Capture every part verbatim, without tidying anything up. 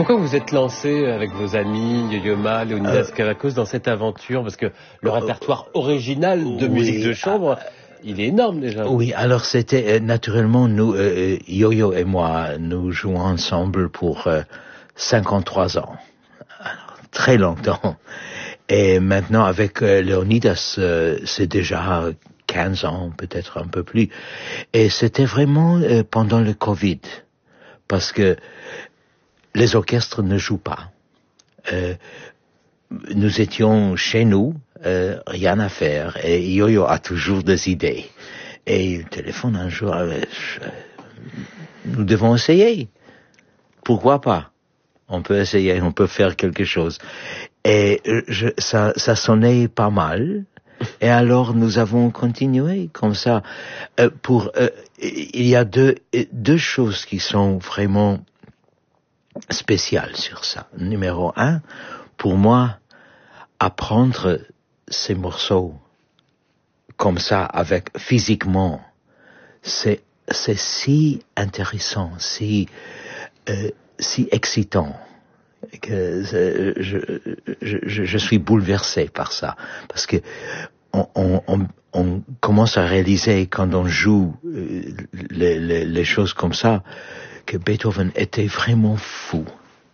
pourquoi vous êtes lancé avec vos amis Yo-Yo Ma, Leonidas euh, Kavakos dans cette aventure? Parce que le euh, répertoire original de oui, musique de chambre, euh, il est énorme déjà. Oui, alors c'était euh, naturellement nous, euh, Yo-Yo et moi, nous jouons ensemble pour euh, cinquante-trois ans, alors, très longtemps. Et maintenant avec euh, Leonidas, euh, c'est déjà quinze ans, peut-être un peu plus. Et c'était vraiment euh, pendant le Covid, parce que les orchestres ne jouent pas. Euh, nous étions chez nous, euh, rien à faire, et Yo-Yo a toujours des idées. Et il téléphone un jour, euh, je, nous devons essayer. Pourquoi pas? On peut essayer, on peut faire quelque chose. Et je, ça, ça sonnait pas mal. Et alors nous avons continué comme ça. Euh, pour, euh, il y a deux, deux choses qui sont vraiment spéciales sur ça. Numéro un, pour moi, apprendre ces morceaux comme ça, avec physiquement, c'est c'est si intéressant, si euh, si excitant que je, je je je suis bouleversé par ça, parce que on on on, on commence à réaliser quand on joue euh, les, les les choses comme ça que Beethoven était vraiment fou.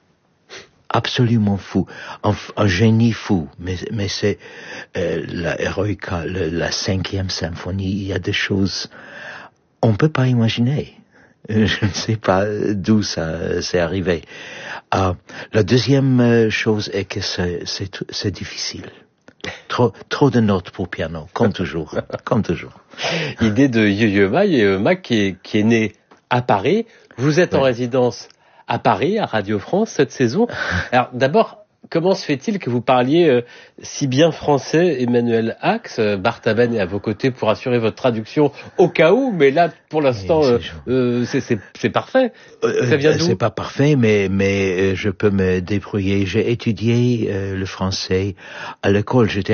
Absolument fou, un, un génie fou, mais, mais c'est euh, la Eroica, le, la cinquième symphonie, il y a des choses on peut pas imaginer. Je ne sais pas d'où ça s'est arrivé. Euh, la deuxième chose est que c'est, c'est, c'est difficile. Trop, trop de notes pour piano, comme toujours, comme toujours. Idée de Yo-Yo Ma, Yo-Yo Ma qui est, qui est né à Paris. Vous êtes ouais. en résidence à Paris, à Radio France, cette saison. Alors, d'abord, comment se fait-il que vous parliez euh, si bien français, Emmanuel Ax? Bart Taben est à vos côtés pour assurer votre traduction au cas où, mais là, pour l'instant, oui, c'est, euh, c'est, c'est, c'est parfait. Euh, Ça vient d'où? C'est pas parfait, mais, mais euh, je peux me débrouiller. J'ai étudié euh, le français à l'école. J'étais